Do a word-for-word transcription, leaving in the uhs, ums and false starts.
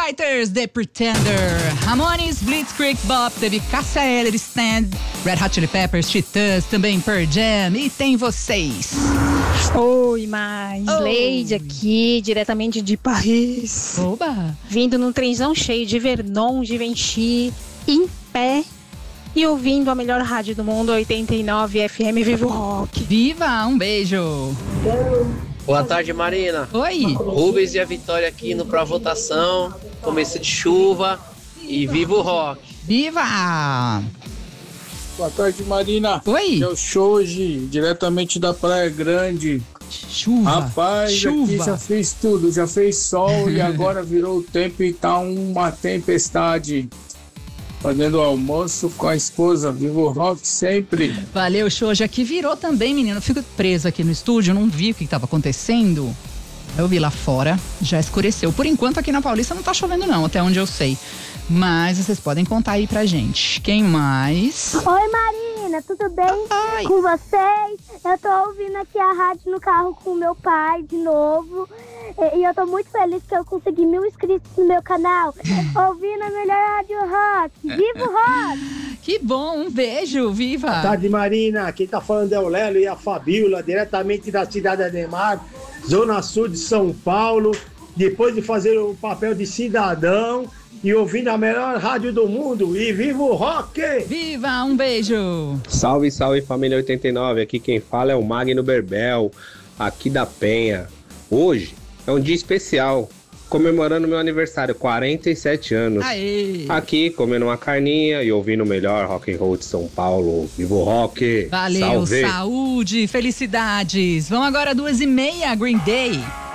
Fighters, The Pretender, Ramones, Blitzkrieg Bop, teve Cássia Eller, Stand, Red Hot Chili Peppers, Titãs, também Pearl Jam, e tem vocês. Oi, mais Oh. Leide aqui, diretamente de Paris. Oba! Vindo num trenzão cheio de Vernon, de Givenchy, em pé e ouvindo a melhor rádio do mundo, oitenta e nove F M Vivo Rock. Viva, um beijo. Boa tarde, Marina. Oi. Rubens e a Vitória aqui no Pra Votação. Começo de chuva e viva o rock. Viva! Boa tarde, Marina. Oi. É o Shoji, diretamente da Praia Grande. Chuva. Rapaz, chuva. aqui já fez tudo, já fez sol e agora virou o tempo e tá uma tempestade. Fazendo almoço com a esposa, viva o rock sempre. Valeu, Shoji. Aqui virou também, menino. Eu fico presa aqui no estúdio, não vi o que estava acontecendo. Eu vi lá fora, já escureceu. Por enquanto aqui na Paulista não tá chovendo não, até onde eu sei. Mas vocês podem contar aí pra gente. Quem mais? Oi, Marina, tudo bem Oi. com vocês? Eu tô ouvindo aqui a rádio no carro com o meu pai de novo. E, e eu tô muito feliz que eu consegui mil inscritos no meu canal. Ouvindo a melhor rádio rock. Viva o rock! Que bom, um beijo, viva! Boa tarde, Marina. Quem tá falando é o Lelo e a Fabíola, diretamente da cidade de Ademar, Zona Sul de São Paulo. Depois de fazer o papel de cidadão e ouvindo a melhor rádio do mundo. E viva o rock! Viva, um beijo! Salve, salve família oitenta e nove, aqui quem fala é o Magno Berbel, aqui da Penha. Hoje é um dia especial, comemorando meu aniversário, quarenta e sete anos. Aê! Aqui comendo uma carninha e ouvindo o melhor rock and roll de São Paulo. Viva o rock! Valeu, Salve. saúde, felicidades! Vamos agora duas e meia, Green Day.